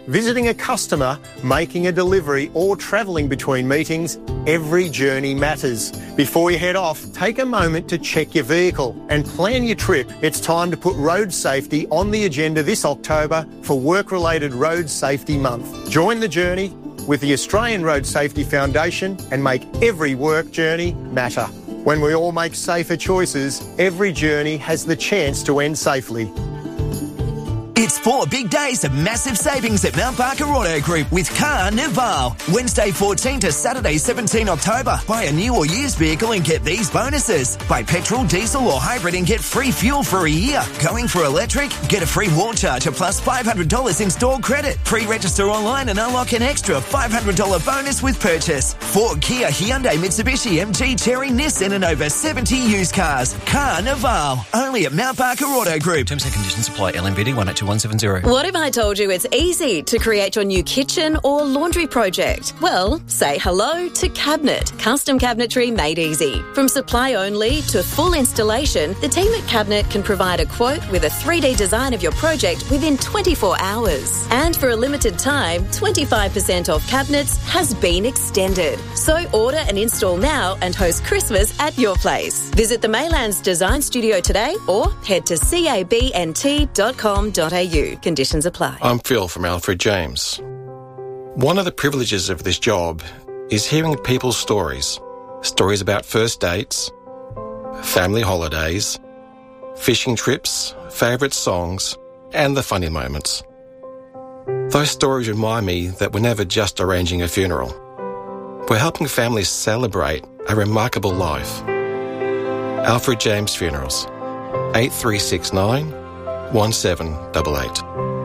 Visiting a customer, making a delivery or travelling between meetings, every journey matters. Before you head off, take a moment to check your vehicle and plan your trip. It's time to put road safety on the agenda this October for Work-Related Road Safety Month. Join the journey with the Australian Road Safety Foundation and make every work journey matter. When we all make safer choices, every journey has the chance to end safely. It's 4 big days of massive savings at Mount Barker Auto Group with Carnival. Wednesday 14 to Saturday 17 October. Buy a new or used vehicle and get these bonuses. Buy petrol, diesel or hybrid and get free fuel for a year. Going for electric? Get a free wall charger plus $500 in store credit. Pre-register online and unlock an extra $500 bonus with purchase. Ford, Kia, Hyundai, Mitsubishi, MG, Chery, Nissan and over 70 used cars. Carnival. Only at Mount Barker Auto Group. Terms and conditions apply. LMVD 182170. What if I told you it's easy to create your new kitchen or laundry project? Well, say hello to Cabinet. Custom cabinetry made easy. From supply only to full installation, the team at Cabinet can provide a quote with a 3D design of your project within 24 hours. And for a limited time, 25% off cabinets has been extended. So order and install now and host Christmas at your place. Visit the Maylands Design Studio today or head to cabnt.com.au. Conditions apply. I'm Phil from Alfred James. One of the privileges of this job is hearing people's stories. Stories about first dates, family holidays, fishing trips, favourite songs, and the funny moments. Those stories remind me that we're never just arranging a funeral. We're helping families celebrate a remarkable life. Alfred James Funerals, 8369 1788.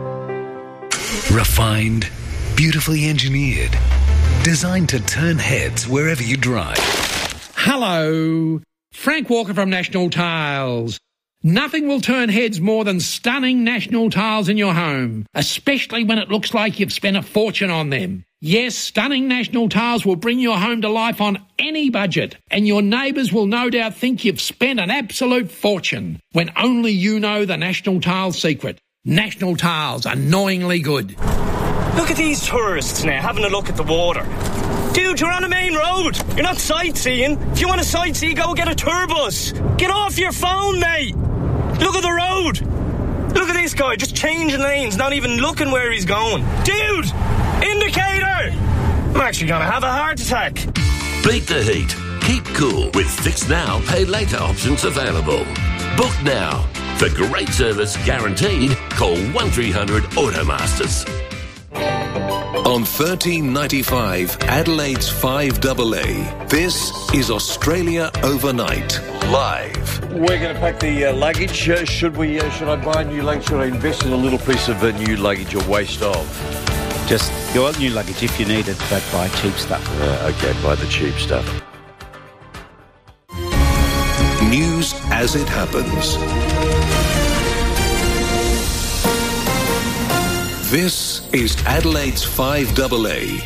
Refined, beautifully engineered, designed to turn heads wherever you drive. Hello, Frank Walker from National Tiles. Nothing will turn heads more than stunning National Tiles in your home, especially when it looks like you've spent a fortune on them. Yes, stunning National Tiles will bring your home to life on any budget, and your neighbours will no doubt think you've spent an absolute fortune, when only you know the National Tiles secret. National Tiles, annoyingly good. Look at these tourists now, having a look at the water. Dude, you're on a main road. You're not sightseeing. If you want to sightsee, go get a tour bus. Get off your phone, mate. Look at the road. Look at this guy, just changing lanes, not even looking where he's going. Dude, indicator. I'm actually going to have a heart attack. Beat the heat. Keep cool with Fix Now, Pay Later options available. Book now. For great service guaranteed, call 1300 Automasters. On 1395 Adelaide's 5AA, this is Australia Overnight, live. We're going to pack the luggage. Should I buy new luggage? Should I invest in a little piece of new luggage or waste of? Just go out new luggage if you need it, but buy cheap stuff. Okay, buy the cheap stuff. News as it happens. This is Adelaide's 5AA.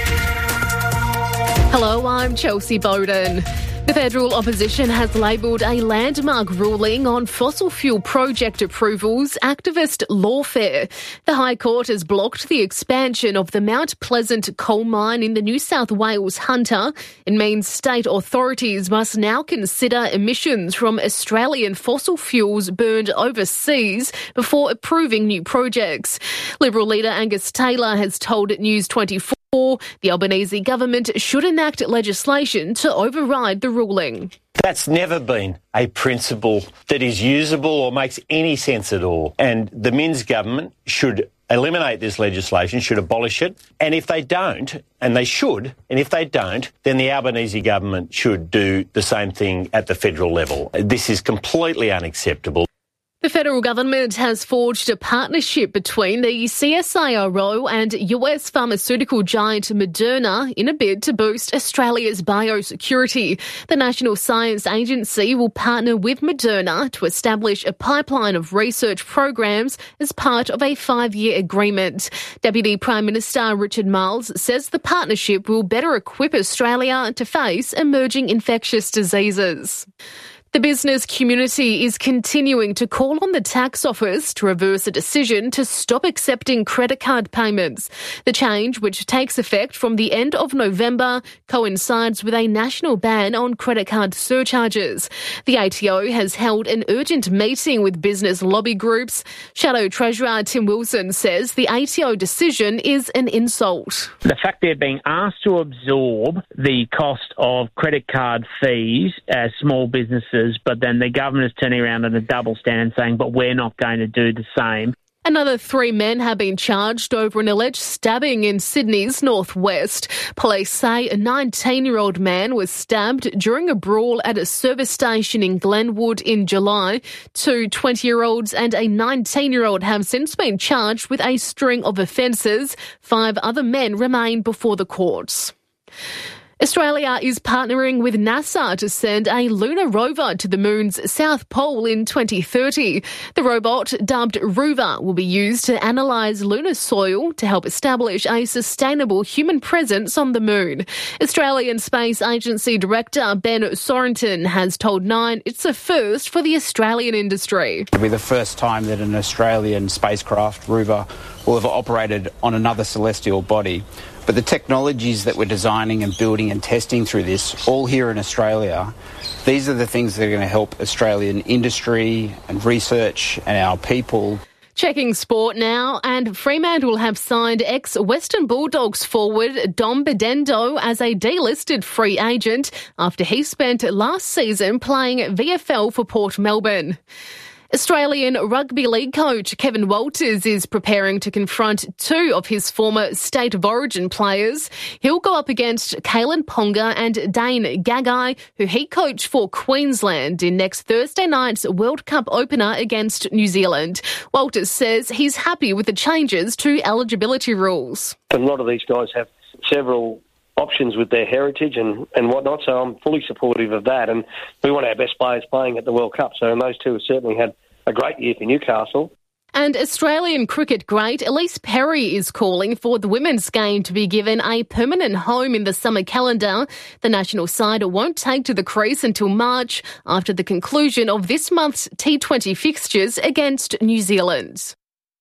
Hello, I'm Chelsea Bowden. The federal opposition has labelled a landmark ruling on fossil fuel project approvals activist lawfare. The High Court has blocked the expansion of the Mount Pleasant coal mine in the New South Wales Hunter. It means state authorities must now consider emissions from Australian fossil fuels burned overseas before approving new projects. Liberal leader Angus Taylor has told News 24 the Albanese government should enact legislation to override the ruling. That's never been a principle that is usable or makes any sense at all. And the Minns government should eliminate this legislation, should abolish it. And if they don't, and they should, and if they don't, then the Albanese government should do the same thing at the federal level. This is completely unacceptable. The federal government has forged a partnership between the CSIRO and US pharmaceutical giant Moderna in a bid to boost Australia's biosecurity. The National Science Agency will partner with Moderna to establish a pipeline of research programs as part of a 5-year agreement. Deputy Prime Minister Richard Marles says the partnership will better equip Australia to face emerging infectious diseases. The business community is continuing to call on the tax office to reverse a decision to stop accepting credit card payments. The change, which takes effect from the end of November, coincides with a national ban on credit card surcharges. The ATO has held an urgent meeting with business lobby groups. Shadow Treasurer Tim Wilson says the ATO decision is an insult. The fact they're being asked to absorb the cost of credit card fees as small businesses, but then the government is turning around on a double standard saying, but we're not going to do the same. Another 3 men have been charged over an alleged stabbing in Sydney's northwest. Police say a 19-year-old man was stabbed during a brawl at a service station in Glenwood in July. 2 20-year-olds and a 19-year-old have since been charged with a string of offences. 5 other men remain before the courts. Australia is partnering with NASA to send a lunar rover to the moon's south pole in 2030. The robot, dubbed Rover, will be used to analyse lunar soil to help establish a sustainable human presence on the moon. Australian Space Agency Director Ben Sorenton has told Nine it's a first for the Australian industry. It'll be the first time that an Australian spacecraft, Rover, will have operated on another celestial body. But the technologies that we're designing and building and testing through this, all here in Australia, these are the things that are going to help Australian industry and research and our people. Checking sport now, and Fremantle have signed ex-Western Bulldogs forward Dom Bedendo as a delisted free agent after he spent last season playing VFL for Port Melbourne. Australian rugby league coach Kevin Walters is preparing to confront 2 of his former State of Origin players. He'll go up against Kalen Ponga and Dane Gagai, who he coached for Queensland in next Thursday night's World Cup opener against New Zealand. Walters says he's happy with the changes to eligibility rules. A lot of these guys have several options with their heritage and whatnot, so I'm fully supportive of that, and we want our best players playing at the World Cup, so those 2 have certainly had a great year for Newcastle. And Australian cricket great Elise Perry is calling for the women's game to be given a permanent home in the summer calendar. The national side won't take to the crease until March after the conclusion of this month's T20 fixtures against New Zealand.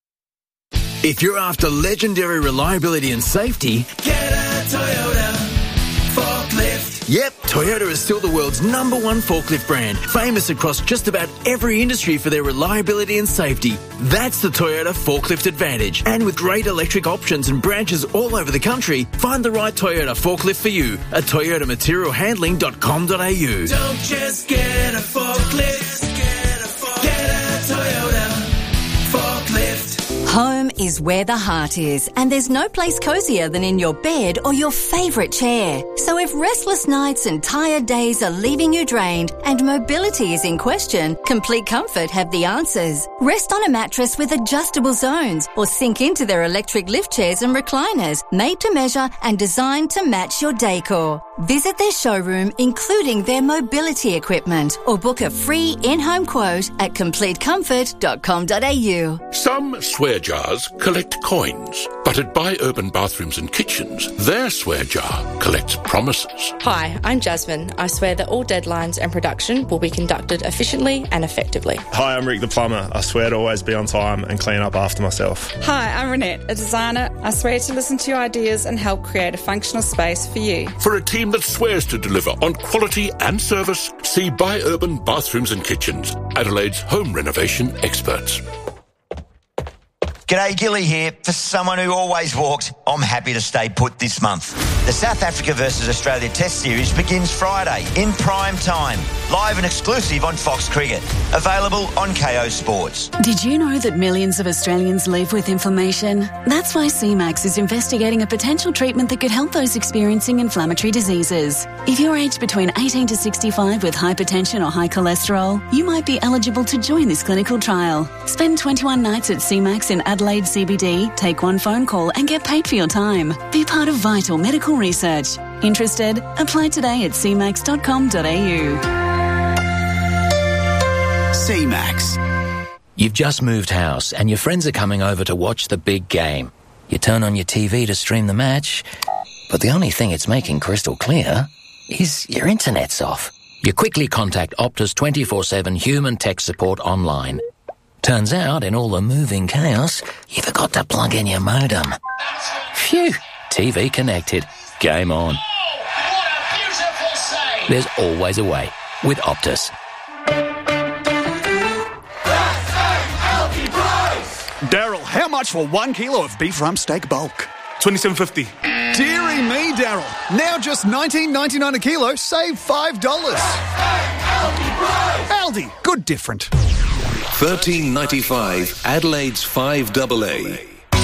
If you're after legendary reliability and safety, get a Toyota forklift. Yep, Toyota is still the world's #1 forklift brand, famous across just about every industry for their reliability and safety. That's the Toyota Forklift Advantage. And with great electric options and branches all over the country, find the right Toyota forklift for you at toyotamaterialhandling.com.au. Don't just get a forklift, get a Toyota forklift. Home is where the heart is, and there's no place cosier than in your bed or your favourite chair. So if restless nights and tired days are leaving you drained and mobility is in question, Complete Comfort have the answers. Rest on a mattress with adjustable zones or sink into their electric lift chairs and recliners, made to measure and designed to match your decor. Visit their showroom, including their mobility equipment, or book a free in-home quote at completecomfort.com.au. Some swear jars collect coins, but at Buy Urban Bathrooms and Kitchens, their swear jar collects promises. Hi, I'm Jasmine. I swear that all deadlines and production will be conducted efficiently and effectively. Hi, I'm Rick the plumber. I swear to always be on time and clean up after myself. Hi, I'm Renette, a designer. I swear to listen to your ideas and help create a functional space for you. For a team that swears to deliver on quality and service, see Buy Urban Bathrooms and Kitchens, Adelaide's home renovation experts. G'day, Gilly here. For someone who always walked, I'm happy to stay put this month. The South Africa versus Australia Test Series begins Friday in prime time, live and exclusive on Fox Cricket. Available on KO Sports. Did you know that millions of Australians live with inflammation? That's why CMAX is investigating a potential treatment that could help those experiencing inflammatory diseases. If you're aged between 18 to 65 with hypertension or high cholesterol, you might be eligible to join this clinical trial. Spend 21 nights at CMAX in Adelaide CBD, take one phone call and get paid for your time. Be part of vital medical research. Interested? Apply today at cmax.com.au. CMAX. You've just moved house and your friends are coming over to watch the big game. You turn on your TV to stream the match, but the only thing it's making crystal clear is your internet's off. You quickly contact Optus 24/7 human tech support online. Turns out, in all the moving chaos, you forgot to plug in your modem. Phew! TV connected. Game on. There's always a way with Optus. Daryl, how much for 1 kilo of beef rump steak bulk? $27.50. Deary me, Daryl. Now just $19.99 a kilo, save $5. Aldi, good different. $13.95 Adelaide's 5AA.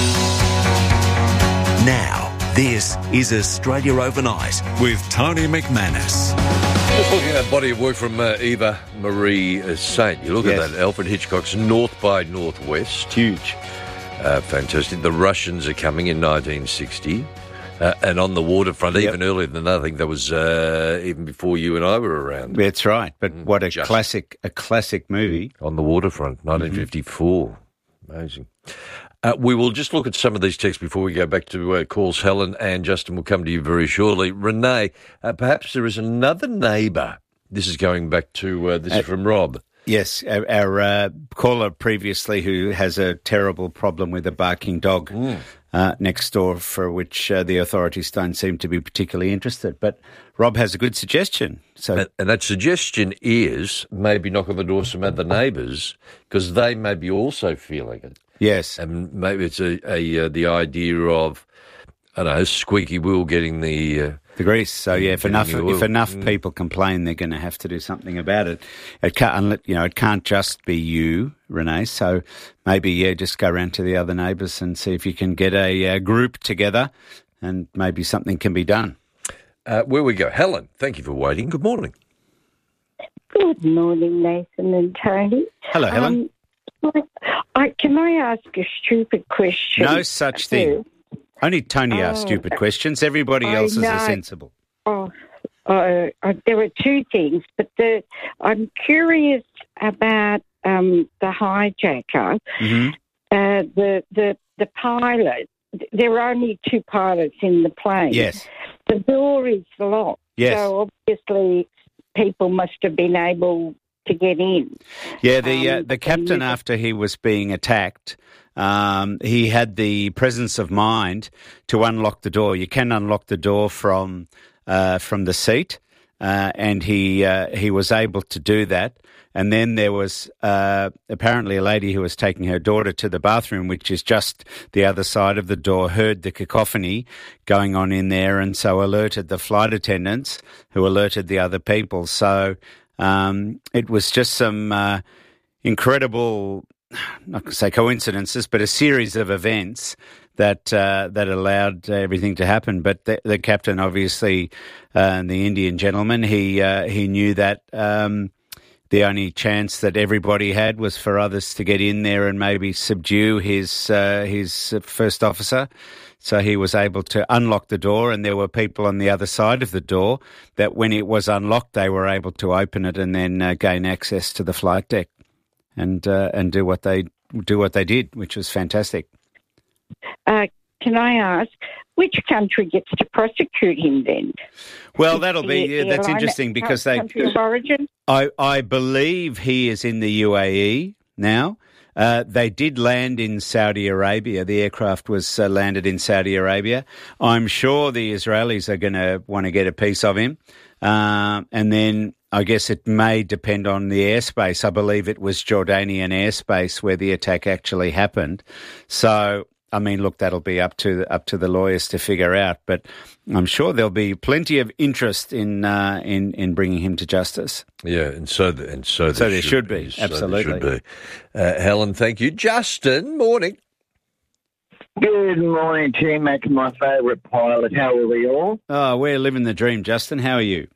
Now, this is Australia Overnight with Tony McManus. Just looking at that body of work from Eva Marie Saint. You look at that, Alfred Hitchcock's North by Northwest. Huge. Fantastic. The Russians are coming in 1960. And on the waterfront, even earlier than that, I think that was even before you and I were around. That's right. But what a classic movie. On the waterfront, 1954. Amazing. We will just look at some of these texts before we go back to calls. Helen and Justin will come to you very shortly. Renee, perhaps there is another neighbour. This is going back to, this is from Rob. Yes, our caller previously who has a terrible problem with a barking dog next door, for which the authorities don't seem to be particularly interested. But Rob has a good suggestion. And that suggestion is maybe knock on the door of some other neighbours, because they may be also feeling it. Yes. And maybe it's the idea of, I don't know, squeaky wheel getting the grease. So if enough people complain, they're going to have to do something about it. It can't just be you, Renee. So maybe just go around to the other neighbours and see if you can get a group together, and maybe something can be done. Where we go, Helen. Thank you for waiting. Good morning. Good morning, Nathan and Tony. Hello, Helen. Can I ask a stupid question? No such thing. Only Tony asks stupid questions. Everybody else is sensible. There are two things, but I'm curious about the hijacker, the pilot. There are only two pilots in the plane. Yes. The door is locked. Yes. So obviously people must have been able to get in. Yeah, the captain, after he was being attacked, he had the presence of mind to unlock the door. You can unlock the door from the seat, and he was able to do that. And then there was apparently a lady who was taking her daughter to the bathroom, which is just the other side of the door, heard the cacophony going on in there, and so alerted the flight attendants, who alerted the other people. So it was just some incredible, not going to say coincidences, but a series of events that allowed everything to happen. But the captain, obviously, the Indian gentleman, he knew that the only chance that everybody had was for others to get in there and maybe subdue his first officer. So he was able to unlock the door, and there were people on the other side of the door that when it was unlocked, they were able to open it and then gain access to the flight deck and do what they did, which was fantastic. Can I ask, which country gets to prosecute him then? Well, that'll be that's interesting, because country of origin? I believe he is in the UAE now. They did land in Saudi Arabia. The aircraft was landed in Saudi Arabia. I'm sure the Israelis are going to want to get a piece of him. And then I guess it may depend on the airspace. I believe it was Jordanian airspace where the attack actually happened. So, I mean, look, that'll be up to the lawyers to figure out. But I'm sure there'll be plenty of interest in bringing him to justice. Yeah, and so there should be. Absolutely. There should be. Helen, thank you. Justin, morning. Good morning, T-Mac, my favourite pilot. How are we all? Oh, we're living the dream, Justin. How are you?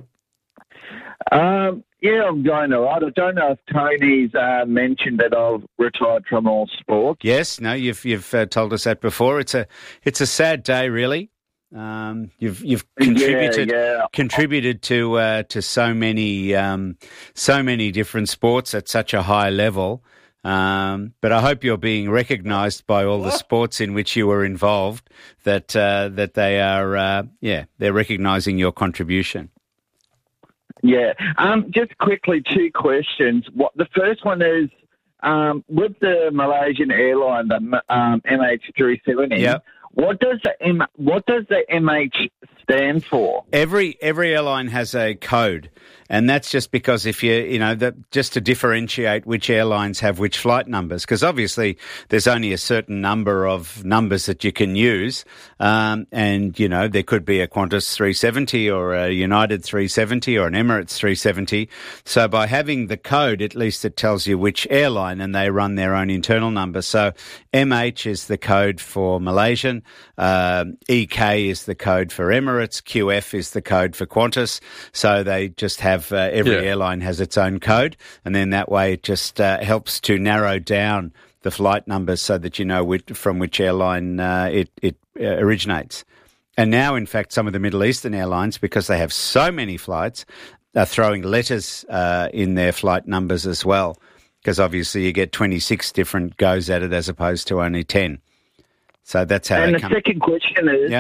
Yeah, I'm going all right. I don't know if Tony's mentioned that I've retired from all sports. Yes, no, you've told us that before. It's a sad day, really. You've contributed to so many different sports at such a high level. But I hope you're being recognised by all the sports in which you were involved. That they are they're recognising your contribution. Yeah. Just quickly, two questions. The first one is, with the Malaysian airline, the MH370, Yep. what does the MH stand for? Every airline has a code, and that's just because if just to differentiate which airlines have which flight numbers, because obviously there's only a certain number of numbers that you can use, and there could be a Qantas 370 or a United 370 or an Emirates 370. So by having the code, at least it tells you which airline, and they run their own internal number. So MH is the code for Malaysian, EK is the code for Emirates, QF is the code for Qantas. So they just have every airline has its own code, and then that way it just helps to narrow down the flight numbers so that you know from which airline it originates. And now, in fact, some of the Middle Eastern airlines, because they have so many flights, are throwing letters in their flight numbers as well, because obviously you get 26 different goes at it as opposed to only 10. So that's how. And the second question is,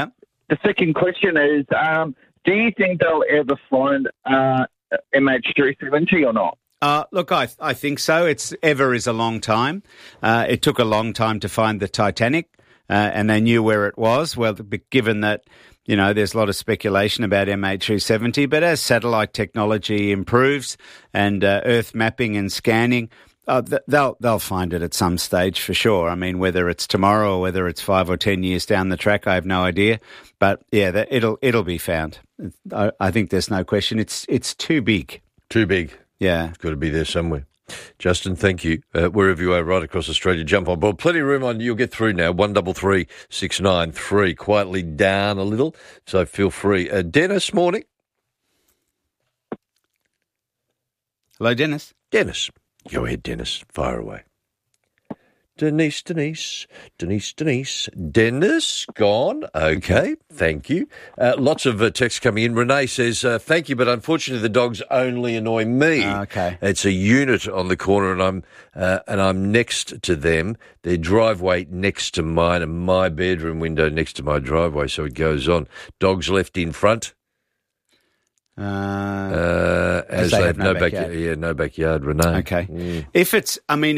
do you think they'll ever find MH370 or not? Look, I think so. Ever is a long time. It took a long time to find the Titanic, and they knew where it was. Well, given that, there's a lot of speculation about MH370, but as satellite technology improves and Earth mapping and scanning, they'll find it at some stage for sure. I mean, whether it's tomorrow or whether it's 5 or 10 years down the track, I have no idea. But yeah, it'll be found. I think there's no question. It's too big. Too big. Yeah, it's got to be there somewhere. Justin, thank you. Wherever you are, right across Australia, jump on board. Plenty of room on. You'll get through now. 133 693. Quietly down a little, so feel free. Dennis, morning. Hello, Dennis. Dennis. Go ahead, Dennis. Fire away. Denise. Dennis, gone. Okay, thank you. Lots of texts coming in. Renee says, thank you, but unfortunately the dogs only annoy me. Okay. It's a unit on the corner and I'm next to them. Their driveway next to mine and my bedroom window next to my driveway, so it goes on. Dogs left in front. As they have no backyard. No backyard, Renee. Okay. If it's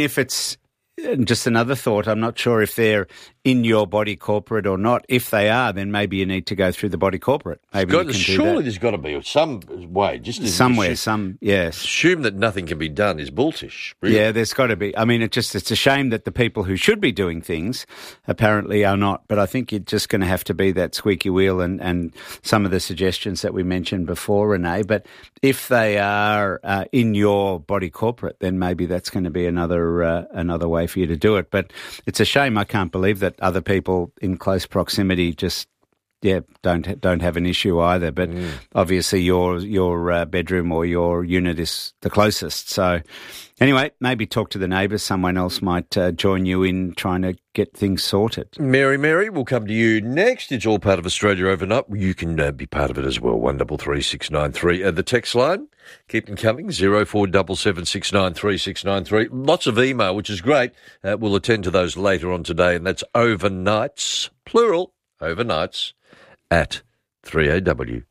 just another thought, I'm not sure if they're in your body corporate or not. If they are, then maybe you need to go through the body corporate. Surely there's got to be some way. Just somewhere, yes. Assume that nothing can be done is bulltish. Really. Yeah, there's got to be. I mean, it's a shame that the people who should be doing things apparently are not. But I think you're just going to have to be that squeaky wheel and some of the suggestions that we mentioned before, Renee. But if they are in your body corporate, then maybe that's going to be another way for you to do it. But it's a shame. I can't believe that other people in close proximity just don't have an issue either. But obviously your bedroom or your unit is the closest. So anyway, maybe talk to the neighbours. Someone else might join you in trying to get things sorted. Mary, we'll come to you next. It's all part of Australia Overnight. You can be part of it as well. 133 693. The text line, keep them coming. 0477 693 693. Lots of email, which is great. We'll attend to those later on today, and that's overnights, plural, overnights, at 3AW.com.au.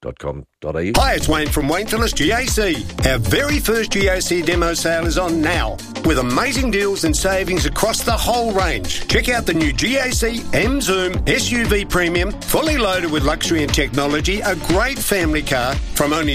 Hi, it's Wayne from Wayne Phillips GAC. Our very first GAC demo sale is on now, with amazing deals and savings across the whole range. Check out the new GAC M Zoom SUV Premium, fully loaded with luxury and technology, a great family car from only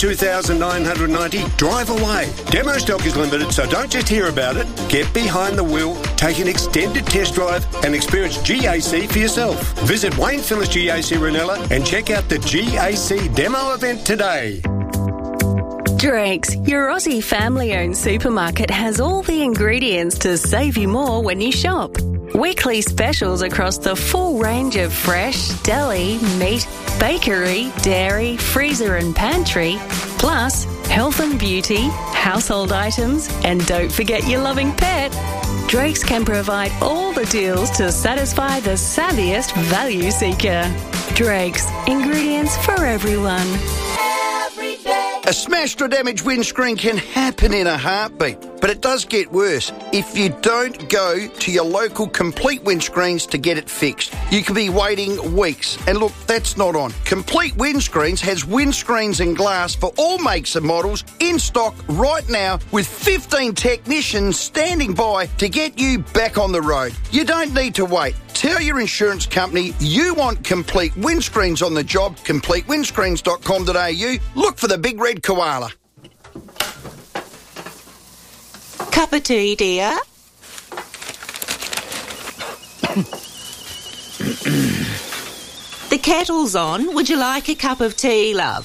$22,990. Drive away. Demo stock is limited, so don't just hear about it. Get behind the wheel, take an extended test drive, and experience GAC for yourself. Visit Wayne Phillips GAC Ranella and check out the GAC demo event today. Drake's, your Aussie family-owned supermarket, has all the ingredients to save you more when you shop. Weekly specials across the full range of fresh, deli, meat, bakery, dairy, freezer and pantry, plus health and beauty, household items, and don't forget your loving pet. Drake's can provide all the deals to satisfy the savviest value seeker. Drake's, ingredients for everyone. A smashed or damaged windscreen can happen in a heartbeat. But it does get worse if you don't go to your local Complete Windscreens to get it fixed. You could be waiting weeks. And look, that's not on. Complete Windscreens has windscreens and glass for all makes and models in stock right now with 15 technicians standing by to get you back on the road. You don't need to wait. Tell your insurance company you want Complete Windscreens on the job. CompleteWindscreens.com.au. Look for the big red koala. Cup of tea, dear? The kettle's on. Would you like a cup of tea, love?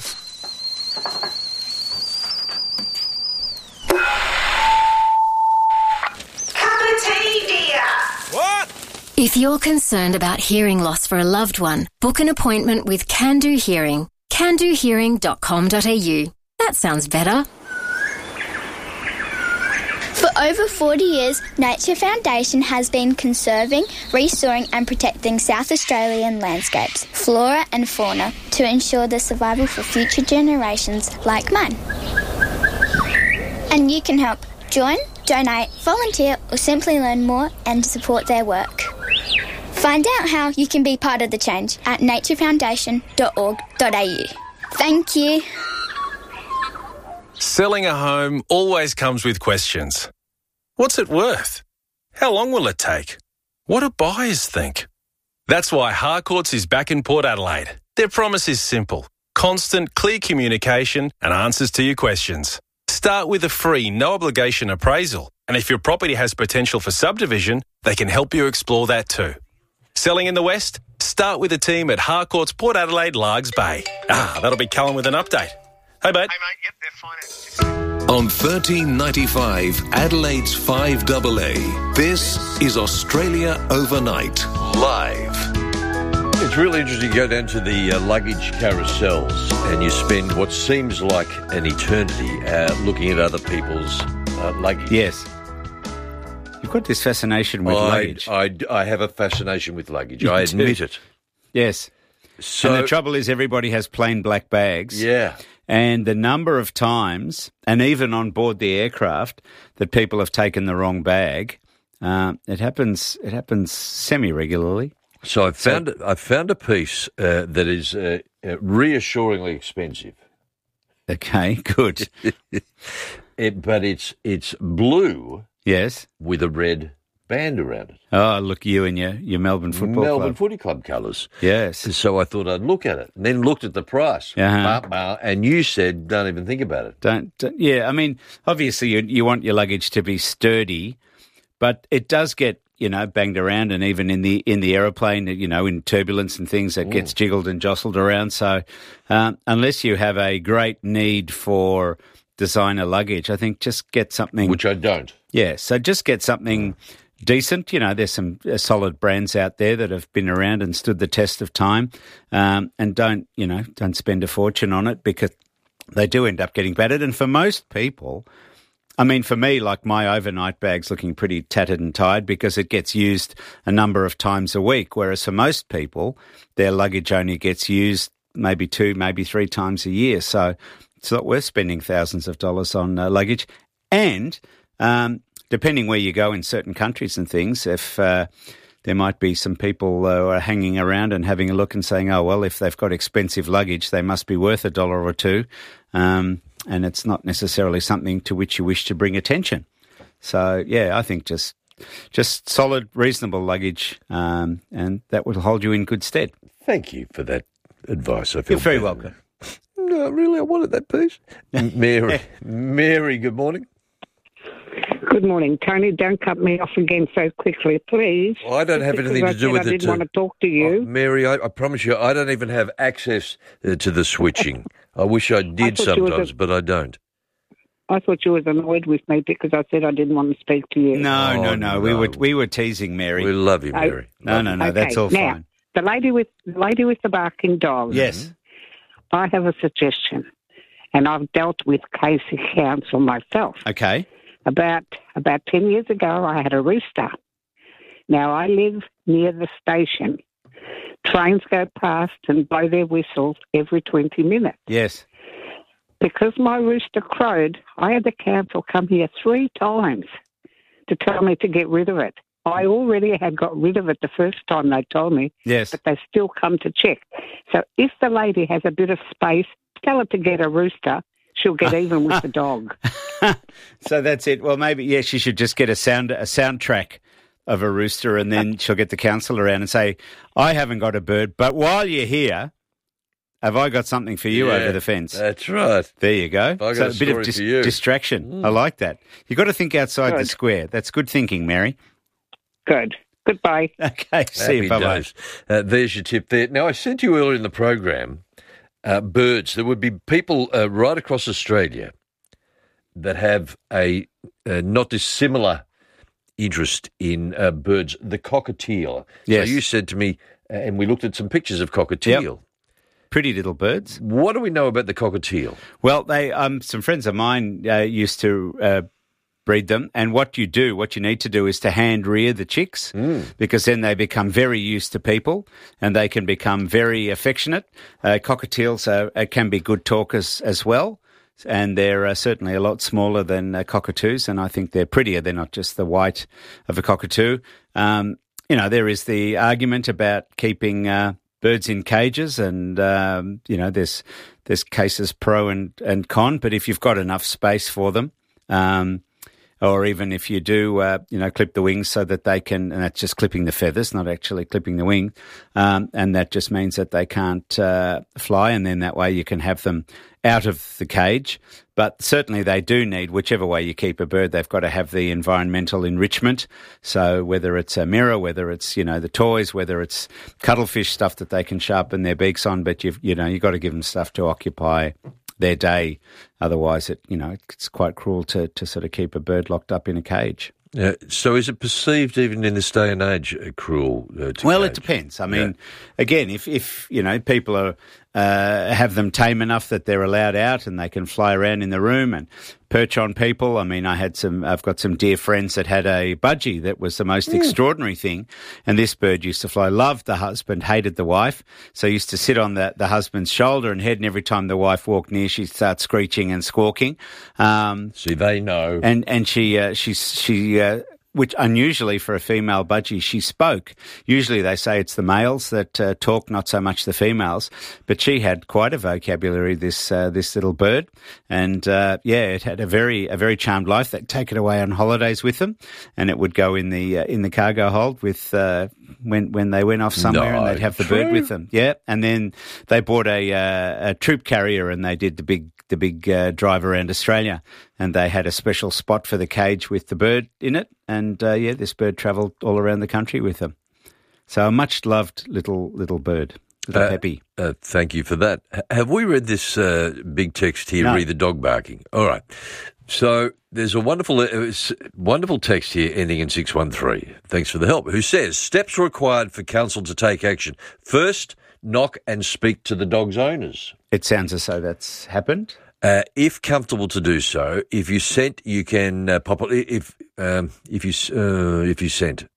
Cup of tea, dear? What? If you're concerned about hearing loss for a loved one, book an appointment with Can Do Hearing. CanDoHearing.com.au. That sounds better. For over 40 years, Nature Foundation has been conserving, restoring and protecting South Australian landscapes, flora and fauna to ensure the survival for future generations like mine. And you can help. Join, donate, volunteer or simply learn more and support their work. Find out how you can be part of the change at naturefoundation.org.au. Thank you. Selling a home always comes with questions. What's it worth? How long will it take? What do buyers think? That's why Harcourts is back in Port Adelaide. Their promise is simple. Constant, clear communication and answers to your questions. Start with a free, no-obligation appraisal. And if your property has potential for subdivision, they can help you explore that too. Selling in the West? Start with a team at Harcourts Port Adelaide, Largs Bay. That'll be Cullen with an update. Hey, mate. Yep, they're fine. On 1395 Adelaide's 5AA, this is Australia Overnight, live. It's really interesting. You go down to the luggage carousels and you spend what seems like an eternity looking at other people's luggage. Yes. You've got this fascination with luggage. I have a fascination with luggage. I admit it. Yes. So, and the trouble is everybody has plain black bags. Yeah. And the number of times, and even on board the aircraft, that people have taken the wrong bag, it happens semi-regularly. So I found a piece that is reassuringly expensive. Okay, good. But it's blue. Yes. With a red band around it. Oh, look, you and your Melbourne Football Club. Melbourne Footy Club colours. Yes. So I thought I'd look at it, and then looked at the price. And you said, don't even think about it. Don't. Yeah, I mean, obviously you want your luggage to be sturdy, but it does get, banged around, and even in the aeroplane, in turbulence and things, that gets jiggled and jostled around. So unless you have a great need for designer luggage, I think just get something. Which I don't. Yeah, so just get something decent. There's some solid brands out there that have been around and stood the test of time, and don't spend a fortune on it, because they do end up getting battered. And for most people, I mean, for me, like my overnight bag's looking pretty tattered and tired because it gets used a number of times a week, whereas for most people, their luggage only gets used maybe 2, maybe 3 times a year. So it's not worth spending thousands of dollars on luggage. And depending where you go in certain countries and things, if there might be some people who are hanging around and having a look and saying, oh, well, if they've got expensive luggage, they must be worth $1 or $2. And it's not necessarily something to which you wish to bring attention. So, yeah, I think just solid, reasonable luggage, and that will hold you in good stead. Thank you for that advice. I feel You're very welcome. No, really, I wanted that piece. Mary, good morning. Good morning, Tony. Don't cut me off again so quickly, please. Well, I don't have anything to do with it. I didn't want to talk to you. Mary, I promise you, I don't even have access to the switching. I wish I did sometimes, but I don't. I thought you was annoyed with me because I said I didn't want to speak to you. No. We were teasing Mary. We love you, Mary. No. Okay. That's all now, fine. The lady with the barking dog. Yes. I have a suggestion, and I've dealt with Casey Council myself. Okay. About 10 years ago, I had a rooster. Now, I live near the station. Trains go past and blow their whistles every 20 minutes. Yes. because my rooster crowed, I had the council come here 3 times to tell me to get rid of it. I already had got rid of it the first time they told me, Yes. but they still come to check. So if the lady has a bit of space, tell her to get a rooster. She'll get even with the dog. So that's it. Well, maybe, she should just get a soundtrack of a rooster, and then she'll get the council around and say, I haven't got a bird, but while you're here, have I got something for you over the fence? That's right. There you go. I got So a a bit of story for you. distraction. I like that. You've got to think outside the square. That's good thinking, Mary. Good. Goodbye. Okay, see you. Happy Bye-bye. days. There's your tip there. Now, I said to you earlier in the program, birds. There would be people right across Australia that have a not dissimilar interest in birds. The cockatiel. Yes. So you said to me, and we looked at some pictures of cockatiel. Yep. Pretty little birds. What do we know about the cockatiel? Well, they some friends of mine used to breed them, and what you need to do is to hand rear the chicks, because then they become very used to people and they can become very affectionate. Cockatiels can be good talkers as well, and they're certainly a lot smaller than cockatoos, and I think they're prettier. They're not just the white of a cockatoo. There is the argument about keeping birds in cages, and there's cases pro and con. But if you've got enough space for them, or even if you do, clip the wings so that they can, and that's just clipping the feathers, not actually clipping the wing, and that just means that they can't fly, and then that way you can have them out of the cage. But certainly they do need, whichever way you keep a bird, they've got to have the environmental enrichment. So whether it's a mirror, whether it's, the toys, whether it's cuttlefish stuff that they can sharpen their beaks on, but you've got to give them stuff to occupy their day. Otherwise, it's quite cruel to sort of keep a bird locked up in a cage. So is it perceived even in this day and age cruel? Well, it depends. I mean, again, if people are have them tame enough that they're allowed out and they can fly around in the room and perch on people. I mean, I've got some dear friends that had a budgie that was the most extraordinary thing, and this bird used to fly. Loved the husband, hated the wife, so used to sit on the husband's shoulder and head, and every time the wife walked near, she'd start screeching and squawking. See, they know. And she which unusually for a female budgie, she spoke. Usually they say it's the males that talk, not so much the females. But she had quite a vocabulary, this little bird, and it had a very charmed life. They'd take it away on holidays with them, and it would go in the cargo hold with when they went off somewhere, and they'd have the bird with them. Yeah, and then they bought a troop carrier, and they did the big drive around Australia, and they had a special spot for the cage with the bird in it, and this bird travelled all around the country with them. So a much loved little bird, little Peppy. Thank you for that. Have we read this big text here? No. Read the dog barking. All right. So there's a wonderful text here ending in 613. Thanks for the help. Who says steps required for council to take action? First, knock and speak to the dog's owners. It sounds as though that's happened. If comfortable to do so, if you sent, you can pop it. If you sent,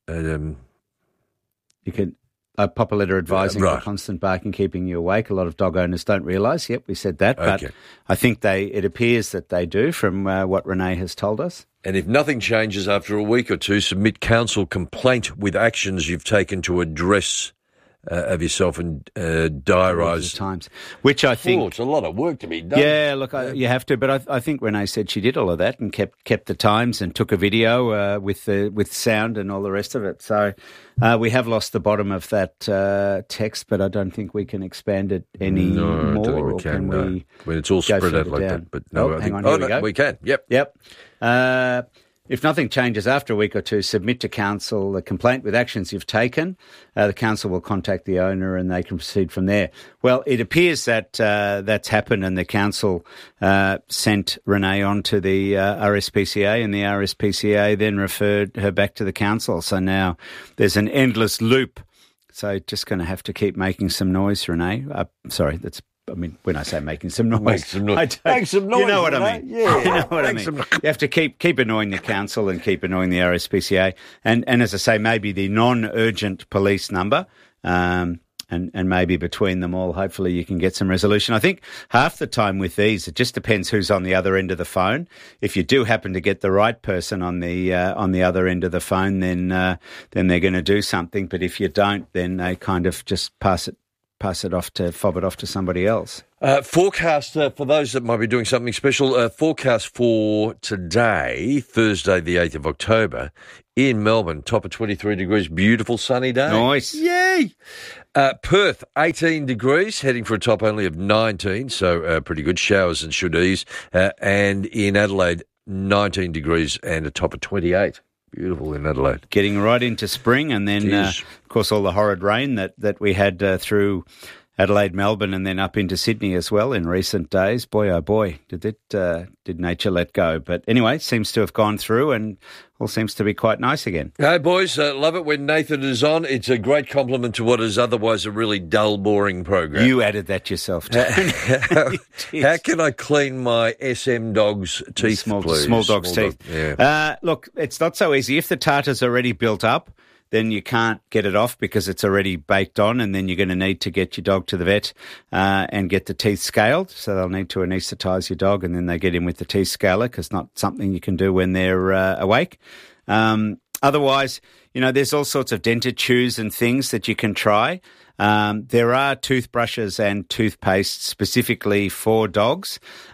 you can pop a letter advising the constant barking keeping you awake. A lot of dog owners don't realise. Yep, we said that, but I think it appears that they do from what Renee has told us. And if nothing changes after a week or two, submit council complaint with actions you've taken to address of yourself and diarise times, which I think it's a lot of work to be done. Yeah, look, you have to, but I think Renee said she did all of that and kept the times and took a video with sound and all the rest of it. So we have lost the bottom of that text, but I don't think we can expand it any more. I don't think we can. When it's all spread out like that, but no, I think, hang on, here we go. We can. Yep. If nothing changes after a week or two, submit to council a complaint with actions you've taken. The council will contact the owner and they can proceed from there. Well, it appears that that's happened, and the council sent Renee on to the RSPCA, and the RSPCA then referred her back to the council. So now there's an endless loop. So just going to have to keep making some noise, Renee. When I say making some noise, make some noise. You know what I mean. Yeah, you know what I mean. You have to keep annoying the council and keep annoying the RSPCA, and as I say, maybe the non-urgent police number, And maybe between them all, hopefully you can get some resolution. I think half the time with these, it just depends who's on the other end of the phone. If you do happen to get the right person on the other end of the phone, then they're going to do something. But if you don't, then they kind of just fob it off to somebody else. Forecast for those that might be doing something special. Forecast for today, Thursday, the 8th of October, in Melbourne, top of 23 degrees, beautiful sunny day. Nice. Yay! Perth, 18 degrees, heading for a top only of 19, so pretty good. Showers and should ease. And in Adelaide, 19 degrees and a top of 28. Beautiful in Adelaide. Getting right into spring, and then, of course, all the horrid rain that we had through Adelaide, Melbourne, and then up into Sydney as well in recent days. Boy, oh boy, did nature let go. But anyway, seems to have gone through and all seems to be quite nice again. Hey, boys, love it when Nathan is on. It's a great compliment to what is otherwise a really dull, boring program. You added that yourself, Tony. How can I clean my SM dog's teeth, please? Small dog's teeth. Yeah. Look, it's not so easy. If the tartar's already built up, then you can't get it off because it's already baked on, and then you're going to need to get your dog to the vet and get the teeth scaled. So they'll need to anaesthetise your dog, and then they get in with the teeth scaler because it's not something you can do when they're awake. Otherwise, there's all sorts of dental chews and things that you can try. There are toothbrushes and toothpaste specifically for dogs.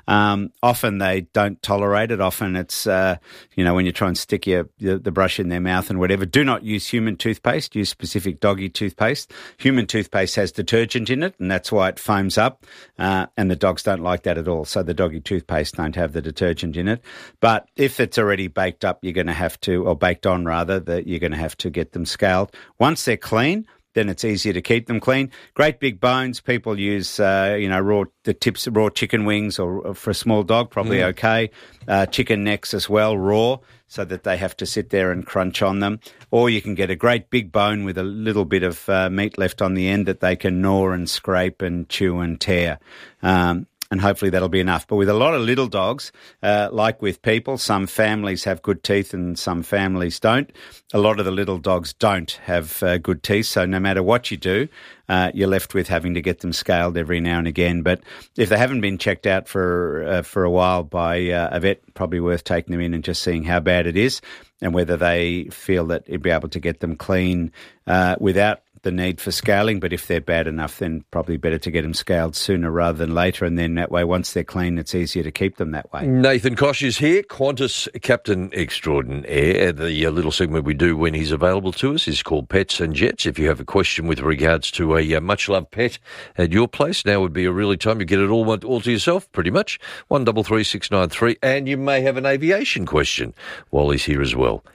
Often they don't tolerate it. Often it's, when you try and stick the brush in their mouth and whatever. Do not use human toothpaste. Use specific doggy toothpaste. Human toothpaste has detergent in it, and that's why it foams up. And the dogs don't like that at all. So the doggy toothpaste don't have the detergent in it. But if it's already baked up, you're going to have to, or baked on rather, that you're going to have to get them scaled. Once they're clean, then it's easier to keep them clean. Great big bones. People use, raw chicken wings, or for a small dog, probably okay. Chicken necks as well, raw, so that they have to sit there and crunch on them. Or you can get a great big bone with a little bit of meat left on the end that they can gnaw and scrape and chew and tear. And hopefully that'll be enough. But with a lot of little dogs, like with people, some families have good teeth and some families don't. A lot of the little dogs don't have good teeth, so no matter what you do, you're left with having to get them scaled every now and again. But if they haven't been checked out for a while by a vet, probably worth taking them in and just seeing how bad it is and whether they feel that it'd be able to get them clean without the need for scaling. But if they're bad enough, then probably better to get them scaled sooner rather than later, and then that way, once they're clean, it's easier to keep them that way. Nathan Koch is here, Qantas Captain Extraordinaire. The little segment we do when he's available to us is called Pets and Jets. If you have a question with regards to a much-loved pet at your place, now would be a really time. You get it all to yourself, pretty much. 133693, and you may have an aviation question while he's here as well.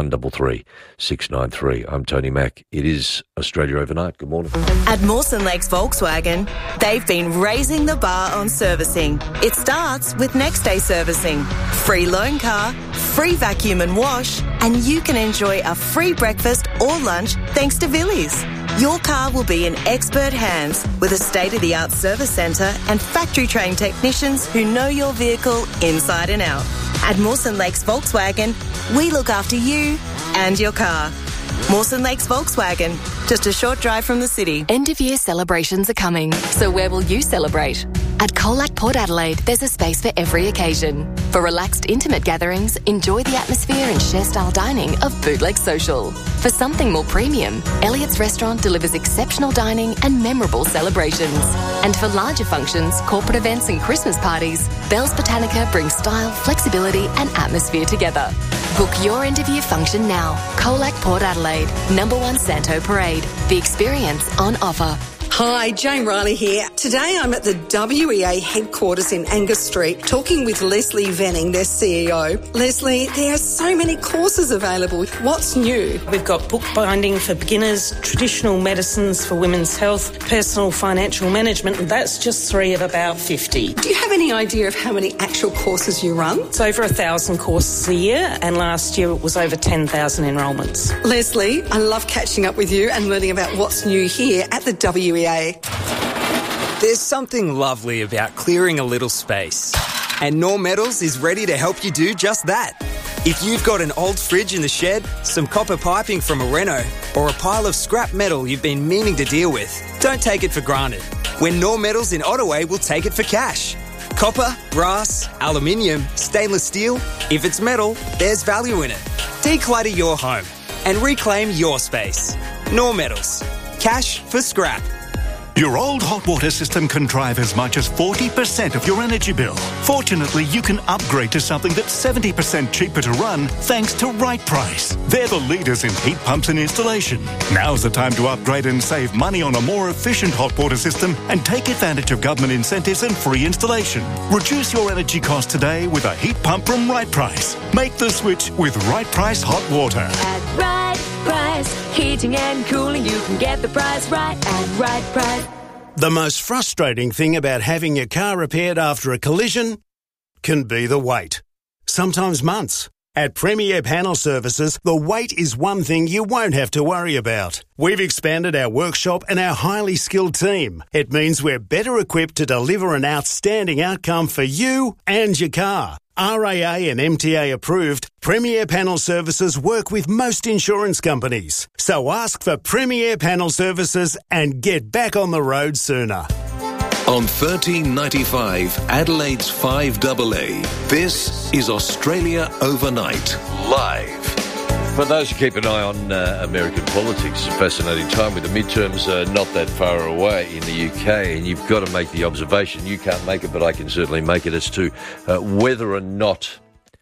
133693. I'm Tony Mack. It is Australia Overnight. Good morning. At Mawson Lakes Volkswagen, they've been raising the bar on servicing. It starts with next day servicing, free loan car, free vacuum and wash, and you can enjoy a free breakfast or lunch thanks to Villies. Your car will be in expert hands with a state-of-the-art service centre and factory-trained technicians who know your vehicle inside and out. At Mawson Lakes Volkswagen, we look after you and your car. Mawson Lakes Volkswagen, just a short drive from the city. End-of-year celebrations are coming, so where will you celebrate? At Colac Port Adelaide, there's a space for every occasion. For relaxed, intimate gatherings, enjoy the atmosphere and share-style dining of Bootleg Social. For something more premium, Elliott's Restaurant delivers exceptional dining and memorable celebrations. And for larger functions, corporate events and Christmas parties, Bell's Botanica brings style, flexibility and atmosphere together. Book your end-of-year function now. Colac Port Adelaide, number 1 Santo Parade. The experience on offer. Hi, Jane Riley here. Today I'm at the WEA headquarters in Angus Street talking with Leslie Venning, their CEO. Leslie, there are so many courses available. What's new? We've got bookbinding for beginners, traditional medicines for women's health, personal financial management, and that's just 3 of about 50. Do you have any idea of how many actual courses you run? It's over 1,000 courses a year, and last year it was over 10,000 enrolments. Leslie, I love catching up with you and learning about what's new here at the WEA. There's something lovely about clearing a little space, and Knorr Metals is ready to help you do just that. If you've got an old fridge in the shed, some copper piping from a reno, or a pile of scrap metal you've been meaning to deal with, don't take it for granted. When Nor Metals in Ottaway will take it for cash. Copper, brass, aluminium, stainless steel. If it's metal, there's value in it. Declutter your home and reclaim your space. Nor Metals. Cash for scrap. Your old hot water system can drive as much as 40% of your energy bill. Fortunately, you can upgrade to something that's 70% cheaper to run thanks to Right Price. They're the leaders in heat pumps and installation. Now's the time to upgrade and save money on a more efficient hot water system and take advantage of government incentives and free installation. Reduce your energy costs today with a heat pump from Right Price. Make the switch with Right Price Hot Water. At Right Price, heating and cooling, you can get the price right at Right Price. The most frustrating thing about having your car repaired after a collision can be the wait. Sometimes months. At Premier Panel Services, the wait is one thing you won't have to worry about. We've expanded our workshop and our highly skilled team. It means we're better equipped to deliver an outstanding outcome for you and your car. RAA and MTA approved, Premier Panel Services work with most insurance companies. So ask for Premier Panel Services and get back on the road sooner. On 1395 Adelaide's 5AA, this is Australia Overnight, live. For those who keep an eye on American politics, it's a fascinating time with the midterms not that far away in the UK, and you've got to make the observation, you can't make it, but I can certainly make it, as to whether or not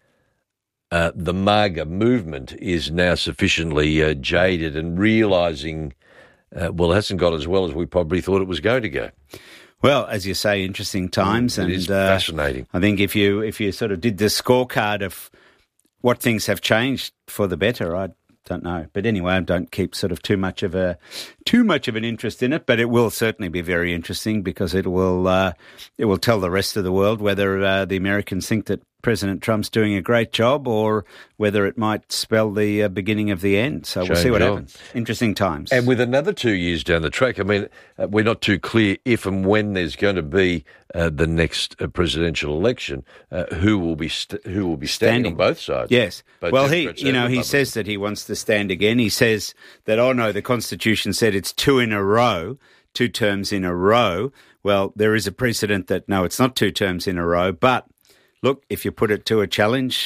the MAGA movement is now sufficiently jaded and realising, it hasn't got as well as we probably thought it was going to go. Well, as you say, interesting times. It is fascinating. I think if you sort of did the scorecard of what things have changed for the better, I don't know. But anyway, I don't keep sort of too much of an interest in it. But it will certainly be very interesting, because it will tell the rest of the world whether the Americans think that President Trump's doing a great job, or whether it might spell the beginning of the end. So we'll see what happens. Interesting times. And with another 2 years down the track, I mean, we're not too clear if and when there's going to be the next presidential election. Who will be standing on both sides? Yes. Both he says that he wants to stand again. He says that, the Constitution said it's 2 terms in a row. Well, there is a precedent that, no, it's not 2 terms in a row, but look, if you put it to a challenge,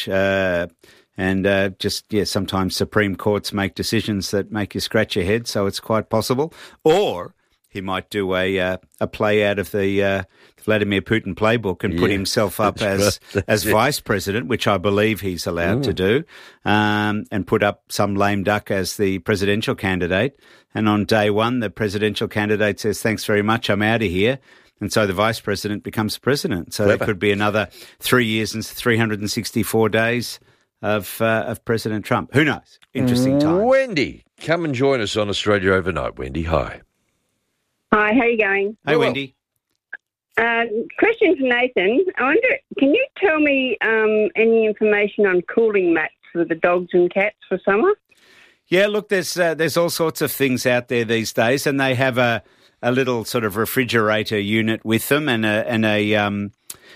sometimes Supreme Courts make decisions that make you scratch your head, so it's quite possible. Or he might do a play out of the Vladimir Putin playbook and put himself up as vice president, which I believe he's allowed to do, and put up some lame duck as the presidential candidate. And on day one, the presidential candidate says, "Thanks very much, I'm out of here." And so the vice president becomes president. So there could be another 3 years and 364 days of President Trump. Who knows? Interesting time. Wendy, come and join us on Australia Overnight. Wendy, hi. Hi, how are you going? Hey, Wendy. Question for Nathan. I wonder, can you tell me any information on cooling mats for the dogs and cats for summer? Yeah, look, there's all sorts of things out there these days, and they have a little sort of refrigerator unit with them, and a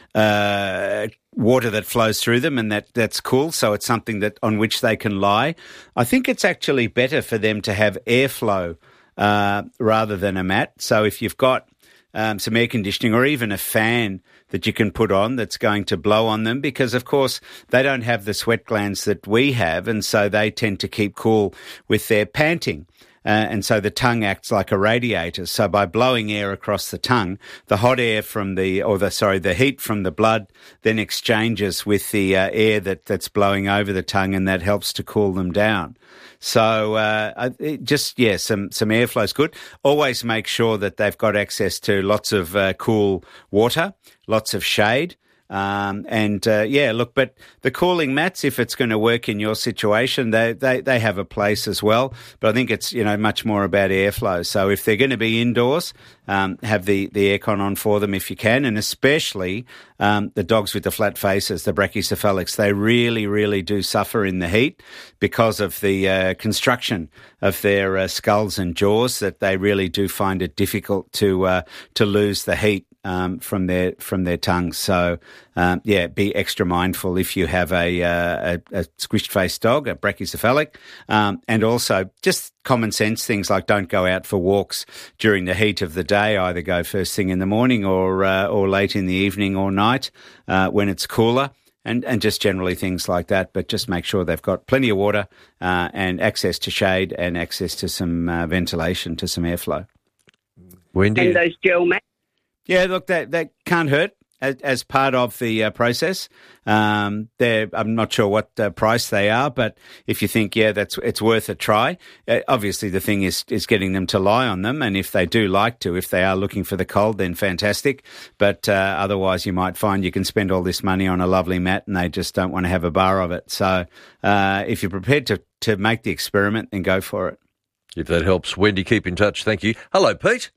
water that flows through them, and that's cool. So it's something on which they can lie. I think it's actually better for them to have airflow rather than a mat. So if you've got some air conditioning or even a fan that you can put on that's going to blow on them, because, of course, they don't have the sweat glands that we have, and so they tend to keep cool with their panting. And so the tongue acts like a radiator. So by blowing air across the tongue, the hot air the heat from the blood then exchanges with the air that's blowing over the tongue, and that helps to cool them down. So some airflow is good. Always make sure that they've got access to lots of cool water, lots of shade. But the cooling mats, if it's going to work in your situation, they have a place as well. But I think it's, much more about airflow. So if they're going to be indoors, have the aircon on for them if you can, and especially the dogs with the flat faces, the brachycephalics. They really, really do suffer in the heat because of the construction of their skulls and jaws, that they really do find it difficult to lose the heat from their tongues. So, be extra mindful if you have a squished-faced dog, a brachycephalic, and also just common sense things like don't go out for walks during the heat of the day. Either go first thing in the morning or late in the evening or night when it's cooler. And just generally things like that, but just make sure they've got plenty of water and access to shade and access to some ventilation, to some airflow. Wendy? And those gel mats? Yeah, look, that can't hurt as part of the process. I'm not sure what price they are, but if you think, it's worth a try, obviously the thing is getting them to lie on them, and if they do if they are looking for the cold, then fantastic. But otherwise you might find you can spend all this money on a lovely mat and they just don't want to have a bar of it. So if you're prepared to make the experiment, then go for it. If that helps. Wendy, keep in touch. Thank you. Hello, Pete.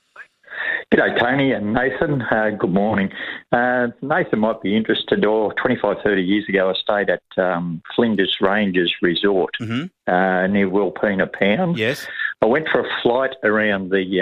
G'day, Tony and Nathan. Good morning. Nathan might be interested, 25, 30 years ago, I stayed at Flinders Ranges Resort near Wilpena Pound. Yes. I went for a flight around the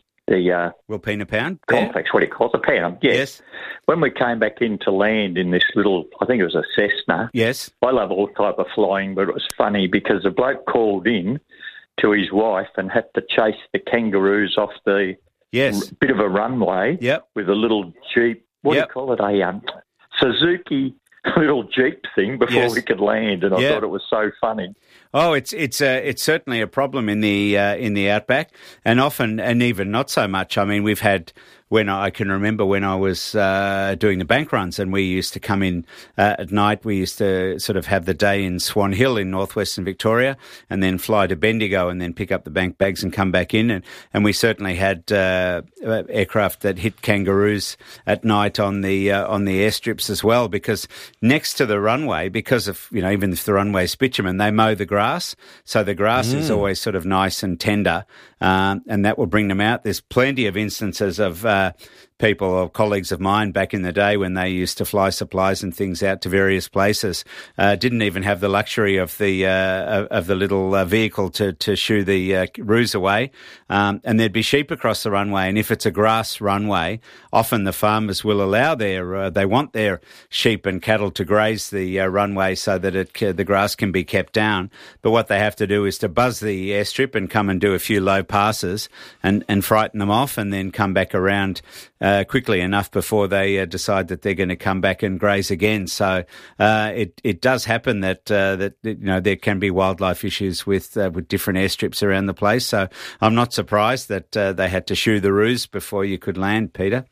Wilpena Pound complex, what do you call it? The Pound, yes. When we came back into land in this little, I think it was a Cessna. Yes. I love all type of flying, but it was funny because the bloke called in to his wife and had to chase the kangaroos off the bit of a runway with a little Jeep. What do you call it? A Suzuki little Jeep thing before we could land, and I thought it was so funny. Oh, it's certainly a problem in the outback, and often, and even not so much. I mean, we've had I can remember when I was doing the bank runs, and we used to come in at night. We used to sort of have the day in Swan Hill in northwestern Victoria, and then fly to Bendigo, and then pick up the bank bags and come back in. And we certainly had aircraft that hit kangaroos at night on the airstrips as well, because next to the runway, because of even if the runway's bitumen, they mow the grass, so the grass is always sort of nice and tender, and that will bring them out. There's plenty of instances of people or colleagues of mine back in the day when they used to fly supplies and things out to various places, didn't even have the luxury of the little vehicle to shoo the roos away, and there'd be sheep across the runway. And if it's a grass runway, often the farmers will allow they want their sheep and cattle to graze the runway so that the grass can be kept down. But what they have to do is to buzz the airstrip and come and do a few low passes and frighten them off, and then come back around quickly enough before they decide that they're going to come back and graze again. So it does happen that there can be wildlife issues with different airstrips around the place. So I'm not surprised that they had to shoo the roos before you could land, Peter.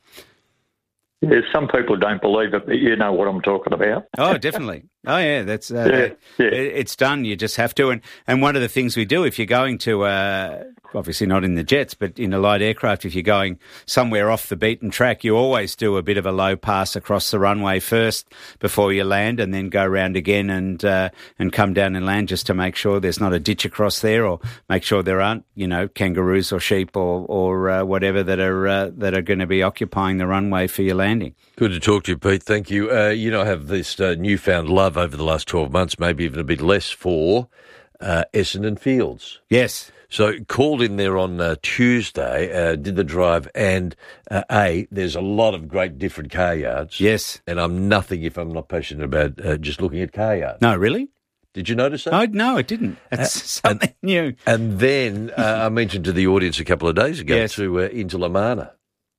Yeah, some people don't believe it, but you know what I'm talking about. Oh, definitely. Oh, yeah, that's it's done. You just have to. And one of the things we do, if you're going to, obviously not in the jets, but in a light aircraft, if you're going somewhere off the beaten track, you always do a bit of a low pass across the runway first before you land, and then go around again and come down and land, just to make sure there's not a ditch across there, or make sure there aren't, kangaroos or sheep or whatever that are going to be occupying the runway for your landing. Good to talk to you, Pete. Thank you. I have this newfound love over the last 12 months, maybe even a bit less, for Essendon Fields. Yes. So called in there on Tuesday, did the drive, and there's a lot of great different car yards. Yes. And I'm nothing if I'm not passionate about just looking at car yards. No, really? Did you notice that? Oh, no, I didn't. That's something new. And then I mentioned to the audience a couple of days ago to Intilimana,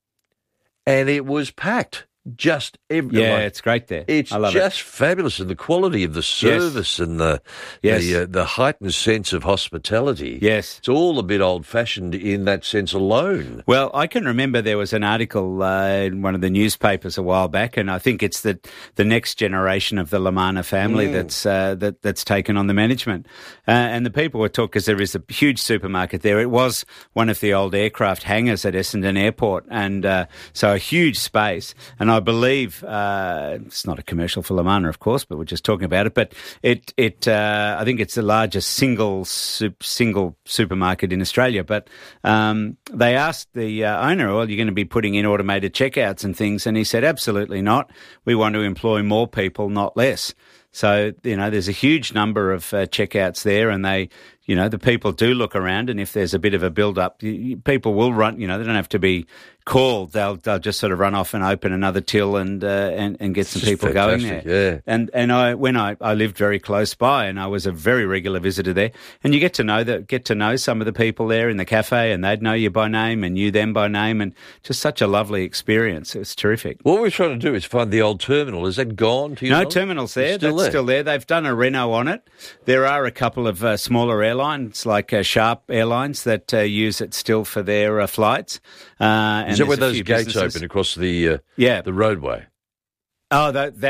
and it was packed. Just it's great there. It's just fabulous, and the quality of the service and the heightened sense of hospitality. Yes, it's all a bit old-fashioned in that sense alone. Well, I can remember there was an article in one of the newspapers a while back, and I think it's the next generation of the Lamana family that's taken on the management, and the people were talking, because there is a huge supermarket there. It was one of the old aircraft hangars at Essendon Airport, and so a huge space. And I believe it's not a commercial for Lamana, of course, but we're just talking about it. But I think it's the largest single supermarket in Australia. But they asked the owner, "Well, you're going to be putting in automated checkouts and things?" And he said, "Absolutely not. We want to employ more people, not less." So, there's a huge number of checkouts there, and they the people do look around, and if there's a bit of a build-up, people will run. They don't have to be called. They'll just sort of run off and open another till and get some people going there. Yeah. And I lived very close by, and I was a very regular visitor there. And you get to know some of the people there in the cafe, and they'd know you by name and you them by name, and just such a lovely experience. It was terrific. What we're trying to do is find the old terminal. Is that gone? To your knowledge? Terminal's there. That's still there. They've done a reno on it. There are a couple of smaller airlines like Sharp Airlines that use it still for their flights. Is that where those gates open across the roadway? Oh,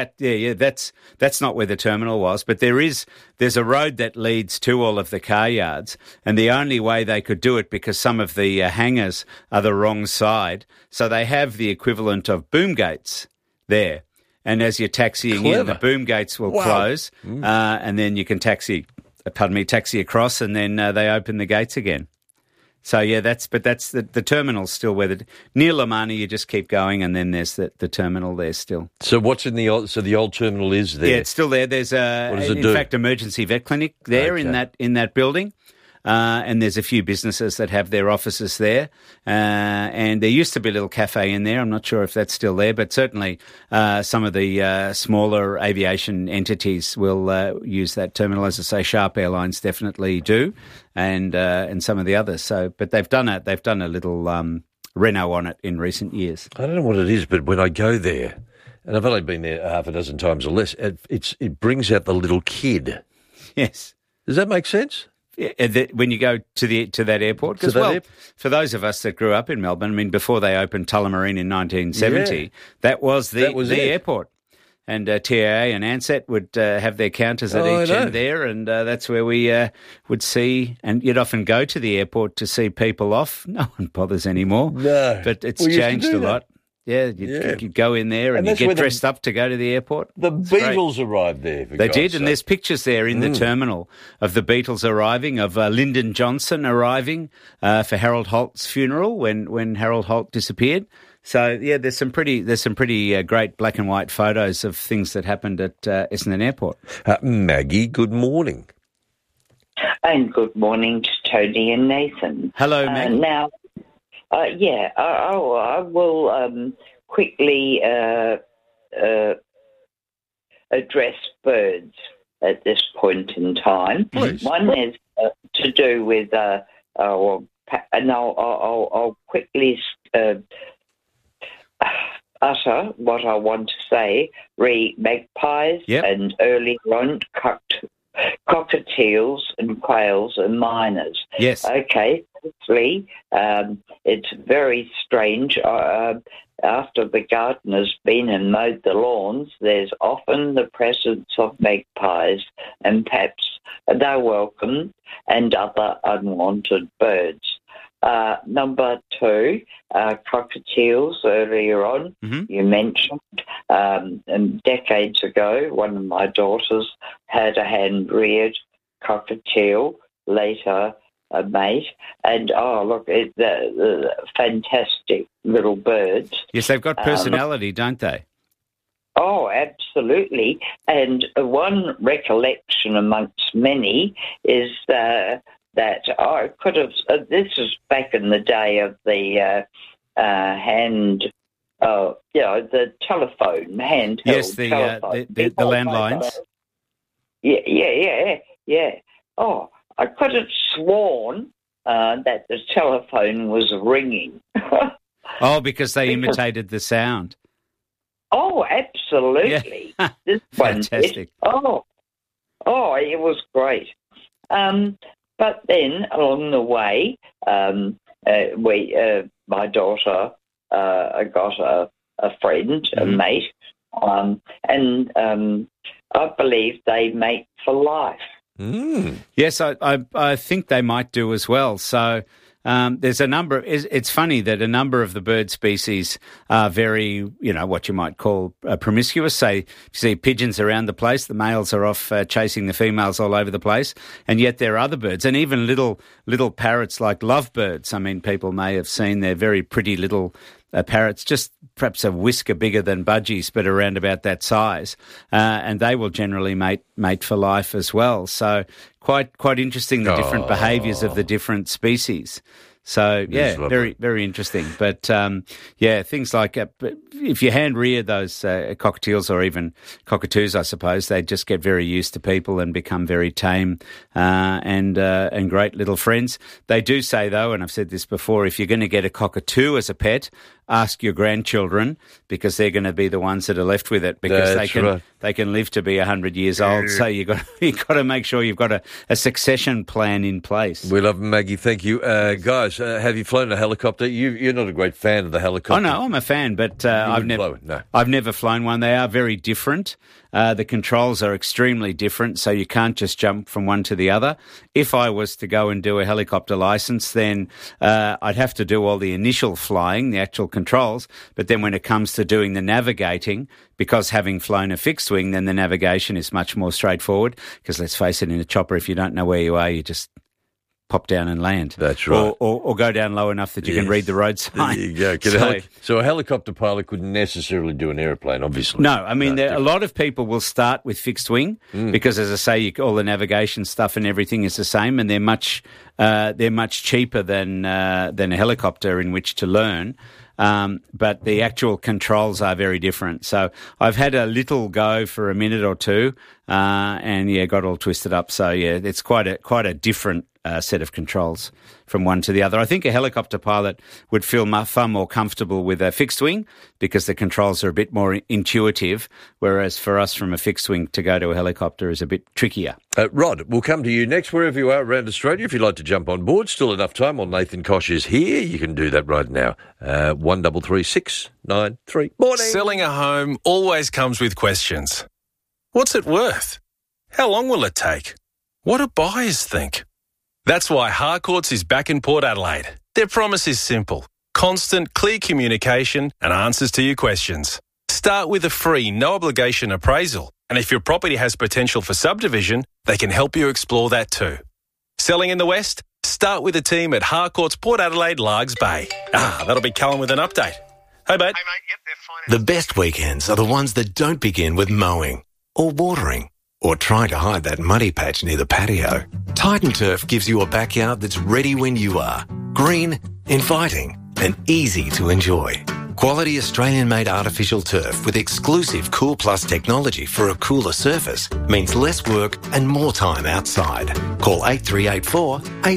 that's not where the terminal was, but there's a road that leads to all of the car yards, and the only way they could do it, because some of the hangars are the wrong side, so they have the equivalent of boom gates there. And as you're taxiing in, the boom gates will close, and then you can taxi across, and then they open the gates again. So that's the terminal's still where near Lamani, you just keep going, and then there's the terminal there still. So what's in the old terminal is there? Yeah, it's still there. There's in fact, emergency vet clinic there in that building. And there's a few businesses that have their offices there. And there used to be a little cafe in there. I'm not sure if that's still there, but certainly some of the smaller aviation entities will use that terminal. As I say, Sharp Airlines definitely do, and some of the others. So, but they've done a little reno on it in recent years. I don't know what it is, but when I go there, and I've only been there half a dozen times or less, it brings out the little kid. Yes. Does that make sense? Yeah, when you go to that airport, because for those of us that grew up in Melbourne, I mean, before they opened Tullamarine in 1970, that was the airport, and TAA and Ansett would have their counters at each end there, and that's where we would see, and you'd often go to the airport to see people off. No one bothers anymore, but it's changed a lot. Yeah, you'd go in there and you get dressed up to go to the airport. The Beatles arrived there. They did, and there's pictures there in the terminal of the Beatles arriving, of Lyndon Johnson arriving for Harold Holt's funeral when Harold Holt disappeared. So there's some pretty great black and white photos of things that happened at Essendon Airport. Maggie, good morning. And good morning to Tony and Nathan. Hello, Maggie. I will quickly address birds at this point in time. Please. One is to do with, and I'll quickly utter what I want to say, magpies and early on cockatiels and quails and miners. Yes. Okay. Firstly, it's very strange. After the gardener's been and mowed the lawns, there's often the presence of magpies, and perhaps they're welcome, and other unwanted birds. Number two, cockatiels earlier on, you mentioned. Decades ago, one of my daughters had a hand-reared cockatiel, later a mate, and they're fantastic little birds. Yes, they've got personality, don't they? Oh, absolutely. And one recollection amongst many is that I could have. This is back in the day of the the telephone, handheld. Yes, the landlines. Yeah. Oh, I could have sworn that the telephone was ringing. Because they imitated the sound. Oh, absolutely. Yeah. This fantastic. It was great. But then along the way, my daughter got a friend, a mate, and I believe they mate for life. Yes, I think they might do as well. So there's a number. It's funny that a number of the bird species are very, what you might call promiscuous. Say, if you see pigeons around the place, the males are off chasing the females all over the place, and yet there are other birds, and even little parrots like lovebirds. I mean, people may have seen they're very pretty little parrots, just perhaps a whisker bigger than budgies, but around about that size, and they will generally mate for life as well. So quite interesting, the different behaviours of the different species. So, yeah, very, very interesting. But, things like if you hand rear those cockatiels or even cockatoos, I suppose, they just get very used to people and become very tame and great little friends. They do say, though, and I've said this before, if you're going to get a cockatoo as a pet, ask your grandchildren, because they're going to be the ones that are left with it, because they can live to be 100 years old. So you've got to make sure you've got a succession plan in place. We love Maggie. Thank you. Guys, have you flown a helicopter? You're not a great fan of the helicopter. Oh, no, I'm a fan, but I've never flown one. They are very different. The controls are extremely different, so you can't just jump from one to the other. If I was to go and do a helicopter licence, then I'd have to do all the initial flying, the actual controls, but then when it comes to doing the navigating, because having flown a fixed wing, then the navigation is much more straightforward, because let's face it, in a chopper, if you don't know where you are, you just pop down and land. That's right. Or go down low enough that you can read the road sign. There you go. So a helicopter pilot couldn't necessarily do an airplane, obviously. No, I mean, a lot of people will start with fixed wing because, as I say, all the navigation stuff and everything is the same, and they're much cheaper than a helicopter in which to learn. But the actual controls are very different. So I've had a little go for a minute or two, and got all twisted up. So it's quite a different set of controls from one to the other. I think a helicopter pilot would feel far more comfortable with a fixed wing because the controls are a bit more intuitive, whereas for us from a fixed wing to go to a helicopter is a bit trickier. Rod, we'll come to you next wherever you are around Australia. If you'd like to jump on board, still enough time while Nathan Koch is here. You can do that right now. 133693. Morning. Selling a home always comes with questions. What's it worth? How long will it take? What do buyers think? That's why Harcourts is back in Port Adelaide. Their promise is simple: constant, clear communication and answers to your questions. Start with a free, no-obligation appraisal, and if your property has potential for subdivision, they can help you explore that too. Selling in the West? Start with the team at Harcourts Port Adelaide, Largs Bay. That'll be Cullen with an update. Hey, mate. Hey, mate. Yep, they're fine. The best weekends are the ones that don't begin with mowing or watering or trying to hide that muddy patch near the patio. Titan Turf gives you a backyard that's ready when you are. Green, inviting, and easy to enjoy. Quality Australian-made artificial turf with exclusive Cool Plus technology for a cooler surface means less work and more time outside. Call 8384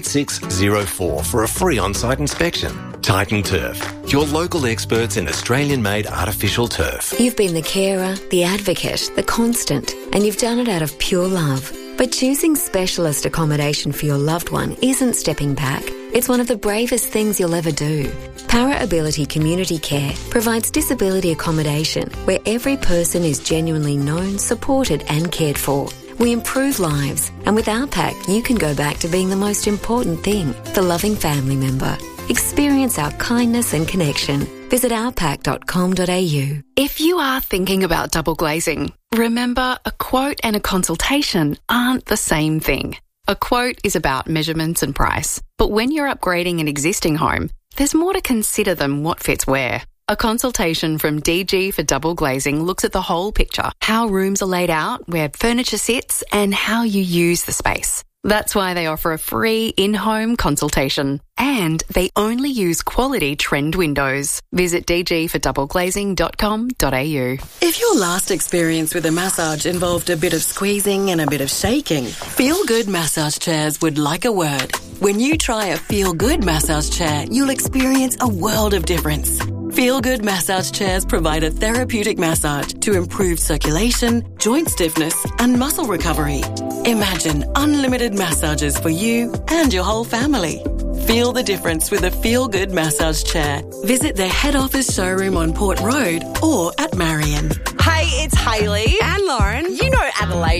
8604 for a free on-site inspection. Titan Turf, your local experts in Australian-made artificial turf. You've been the carer, the advocate, the constant, and you've done it out of pure love. But choosing specialist accommodation for your loved one isn't stepping back. It's one of the bravest things you'll ever do. Para Ability Community Care provides disability accommodation where every person is genuinely known, supported and cared for. We improve lives, and with our pack, you can go back to being the most important thing, the loving family member. Experience our kindness and connection. Visit ourpack.com.au. If you are thinking about double glazing, remember a quote and a consultation aren't the same thing. A quote is about measurements and price, but when you're upgrading an existing home, there's more to consider than what fits where. A consultation from DG for Double Glazing looks at the whole picture, how rooms are laid out, where furniture sits, and how you use the space. That's why they offer a free in-home consultation. And they only use quality trend windows. Visit dgfordoubleglazing.com.au. If your last experience with a massage involved a bit of squeezing and a bit of shaking, Feel Good Massage Chairs would like a word. When you try a Feel Good massage chair, you'll experience a world of difference. Feel Good Massage Chairs provide a therapeutic massage to improve circulation, joint stiffness and muscle recovery. Imagine unlimited massages for you and your whole family. Feel the difference with a Feel Good massage chair. Visit their head office showroom on Port Road or at Marion. Hey, it's Hayley and Lauren. You know Adelaide